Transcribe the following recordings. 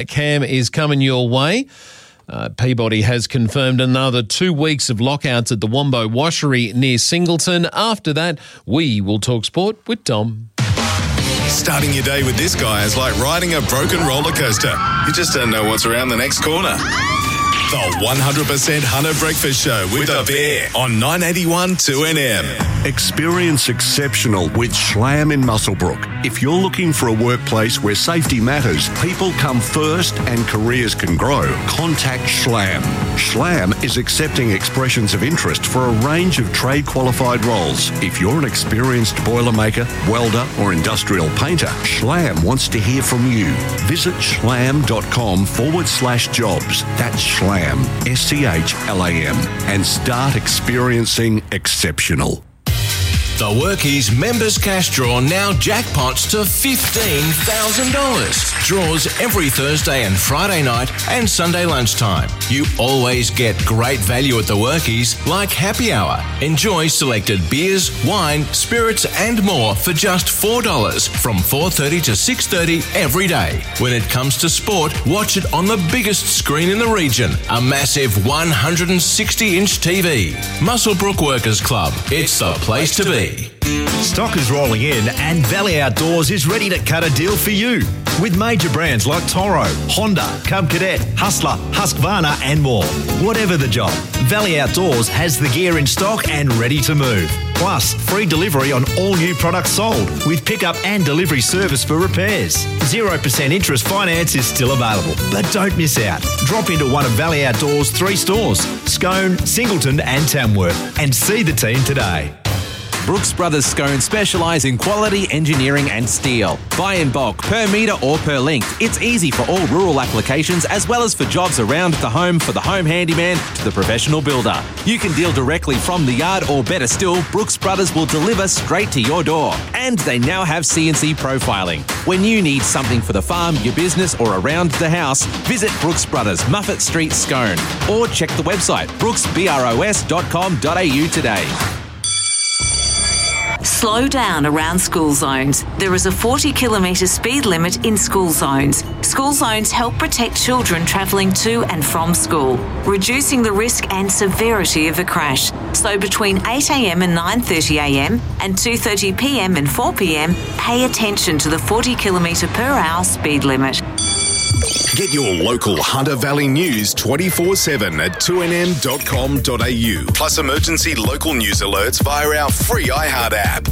Cam is coming your way. Peabody has confirmed another 2 weeks of lockouts at the Wombo Washery near Singleton. After that, we will talk sport with Tom. Starting your day with this guy is like riding a broken roller coaster. You just don't know what's around the next corner. The 100% Hunter Breakfast Show with The Bear on 981 2NM. Experience exceptional with Schlam in Muswellbrook. If you're looking for a workplace where safety matters, people come first and careers can grow, contact Schlam. Schlam is accepting expressions of interest for a range of trade qualified roles. If you're an experienced boilermaker, welder or industrial painter, Schlam wants to hear from you. Visit schlam.com/jobs. That's Schlam. SCHLAM, and start experiencing exceptional. The Workies Members Cash Draw now jackpots to $15,000. Draws every Thursday and Friday night and Sunday lunchtime. You always get great value at the Workies, like happy hour. Enjoy selected beers, wine, spirits and more for just $4 from 4:30 to 6:30 every day. When it comes to sport, watch it on the biggest screen in the region, a massive 160-inch TV. Muswellbrook Workers Club. It's the place to be. Stock is rolling in and Valley Outdoors is ready to cut a deal for you. With major brands like Toro, Honda, Cub Cadet, Hustler, Husqvarna and more. Whatever the job, Valley Outdoors has the gear in stock and ready to move. Plus, free delivery on all new products sold with pickup and delivery service for repairs. 0% interest finance is still available, but don't miss out. Drop into one of Valley Outdoors' 3 stores, Scone, Singleton and Tamworth, and see the team today. Brooks Brothers Scone specialise in quality engineering and steel. Buy in bulk, per metre or per length. It's easy for all rural applications as well as for jobs around the home for the home handyman to the professional builder. You can deal directly from the yard or better still, Brooks Brothers will deliver straight to your door. And they now have CNC profiling. When you need something for the farm, your business or around the house, visit Brooks Brothers, Muffet Street, Scone. Or check the website brooksbros.com.au today. Slow down around school zones. There is a 40-kilometre speed limit in school zones. School zones help protect children travelling to and from school, reducing the risk and severity of a crash. So between 8am and 9:30am and 2:30pm and 4pm, pay attention to the 40km/h speed limit. Get your local Hunter Valley news 24/7 at 2nm.com.au. Plus emergency local news alerts via our free iHeart app.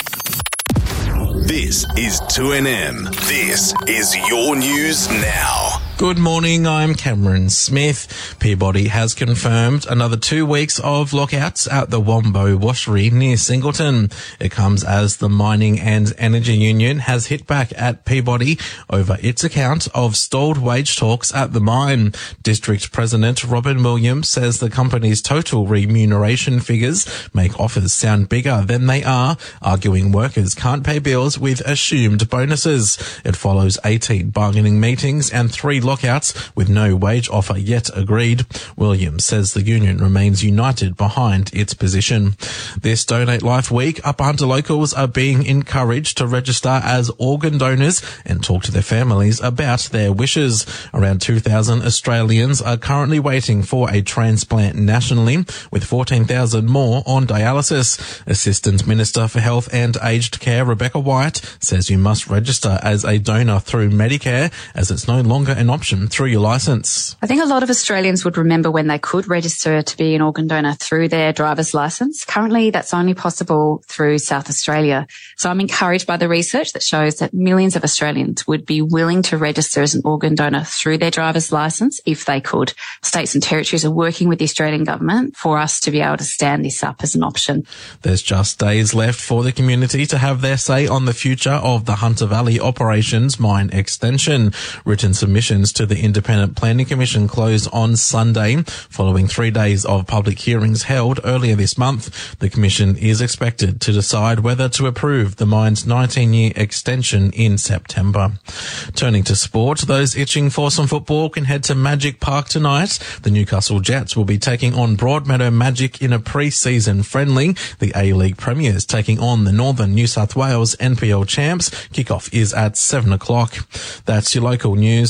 This is 2NM. This is your news now. Good morning, I'm Cameron Smith. Peabody has confirmed another 2 weeks of lockouts at the Wombo Washery near Singleton. It comes as the Mining and Energy Union has hit back at Peabody over its account of stalled wage talks at the mine. District President Robin Williams says the company's total remuneration figures make offers sound bigger than they are, arguing workers can't pay bills with assumed bonuses. It follows 18 bargaining meetings and 3 lockouts with no wage offer yet agreed. Williams says the union remains united behind its position. This Donate Life Week, Upper Hunter locals are being encouraged to register as organ donors and talk to their families about their wishes. Around 2,000 Australians are currently waiting for a transplant nationally, with 14,000 more on dialysis. Assistant Minister for Health and Aged Care, Rebecca White, says you must register as a donor through Medicare, as it's no longer an option through your licence. I think a lot of Australians would remember when they could register to be an organ donor through their driver's licence. Currently, that's only possible through South Australia. So I'm encouraged by the research that shows that millions of Australians would be willing to register as an organ donor through their driver's licence if they could. States and territories are working with the Australian government for us to be able to stand this up as an option. There's just days left for the community to have their say on the future of the Hunter Valley Operations Mine Extension. Written submissions to the Independent Planning Commission closed on Sunday, following 3 days of public hearings held earlier this month. The Commission is expected to decide whether to approve the mine's 19-year extension in September. Turning to sport, those itching for some football can head to Magic Park tonight. The Newcastle Jets will be taking on Broadmeadow Magic in a pre-season friendly. The A-League Premiers taking on the Northern New South Wales NPL champs. Kickoff is at 7 o'clock. That's your local news and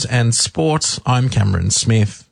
Sport, I'm Cameron Smith.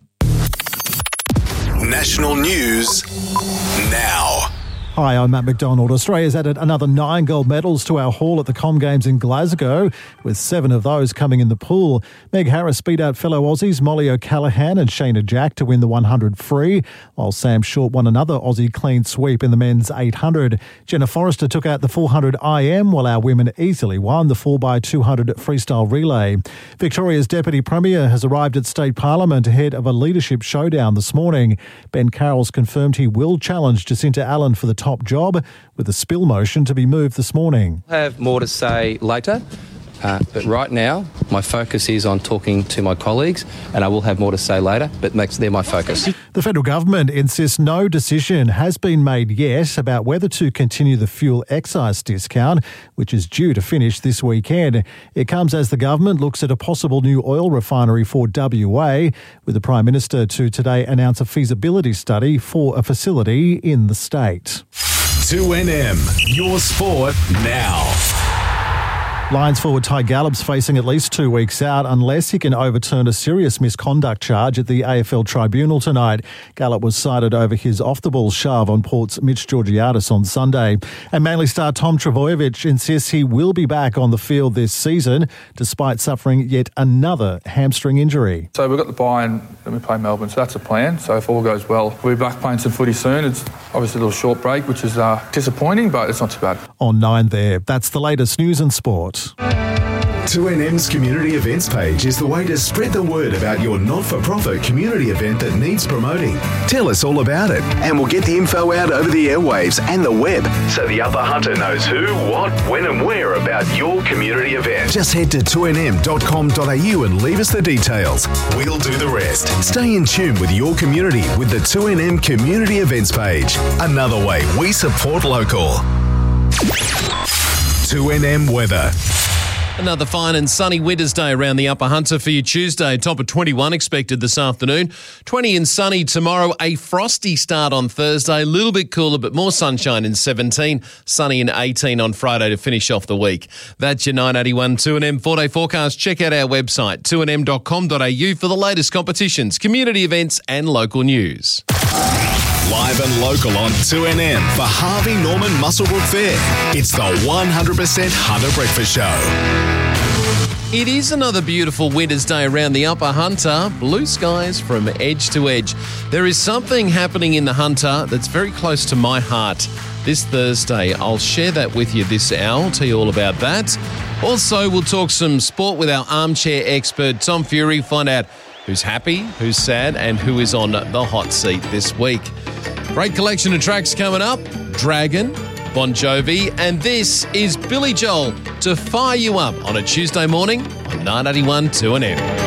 National news now. Hi, I'm Matt McDonald. Australia's added another 9 gold medals to our haul at the Com Games in Glasgow, with 7 of those coming in the pool. Meg Harris beat out fellow Aussies Molly O'Callaghan and Shayna Jack to win the 100 free, while Sam Short won another Aussie clean sweep in the men's 800. Jenna Forrester took out the 400 IM, while our women easily won the 4x200 freestyle relay. Victoria's Deputy Premier has arrived at State Parliament ahead of a leadership showdown this morning. Ben Carroll's confirmed he will challenge Jacinta Allen for the top job, with a spill motion to be moved this morning. I have more to say later, but right now my focus is on talking to my colleagues, and I will have more to say later, but they're my focus. The federal government insists no decision has been made yet about whether to continue the fuel excise discount, which is due to finish this weekend. It comes as the government looks at a possible new oil refinery for WA, with the Prime Minister to today announce a feasibility study for a facility in the state. 2NM, your sport now. Lions forward Ty Gallop's facing at least 2 weeks out unless he can overturn a serious misconduct charge at the AFL tribunal tonight. Gallop was cited over his off-the-ball shove on Port's Mitch Georgiadis on Sunday. And Manly star Tom Trbojevic insists he will be back on the field this season despite suffering yet another hamstring injury. So we've got the bye and then we play Melbourne, so that's the plan. So if all goes well, we'll be back playing some footy soon. It's obviously a little short break, which is disappointing, but it's not too bad. On 9 there, that's the latest news and sport. 2NM's community events page is the way to spread the word about your not-for-profit community event that needs promoting. Tell us all about it, and we'll get the info out over the airwaves and the web, so the Upper Hunter knows who, what, when and where about your community event. Just head to 2nm.com.au and leave us the details. We'll do the rest. Stay in tune with your community with the 2NM community events page. Another way we support local. 2NM weather. Another fine and sunny winter's day around the Upper Hunter for you Tuesday. Top of 21 expected this afternoon. 20 and sunny tomorrow. A frosty start on Thursday. A little bit cooler, but more sunshine in 17. Sunny in 18 on Friday to finish off the week. That's your 981 2NM 4-day forecast. Check out our website, 2nm.com.au for the latest competitions, community events and local news. Live and local on 2NM for Harvey Norman Muswellbrook Fair. It's the 100% Hunter Breakfast Show. It is another beautiful winter's day around the Upper Hunter. Blue skies from edge to edge. There is something happening in the Hunter that's very close to my heart this Thursday. I'll share that with you this hour. I'll tell you all about that. Also, we'll talk some sport with our armchair expert, Tom Fury, find out who's happy, who's sad, and who is on the hot seat this week. Great collection of tracks coming up. Dragon, Bon Jovi, and this is Billy Joel to fire you up on a Tuesday morning on 981 2NM.